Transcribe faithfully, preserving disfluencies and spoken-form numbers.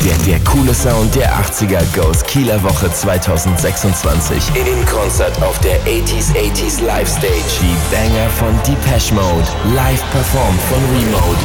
Der, der coole Sound der achtziger goes Kieler Woche zwanzig sechsundzwanzig. In Konzert auf der achtziger achtziger Live Stage. Die Banger von Depeche Mode, live performt von Remote